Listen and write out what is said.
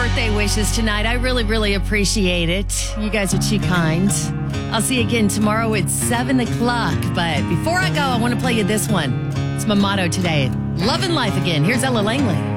birthday wishes tonight. I really, really appreciate it. You guys are too kind. I'll see you again tomorrow at 7 o'clock. But before I go, I want to play you this one. It's my motto today. Love and life again. Here's Ella Langley.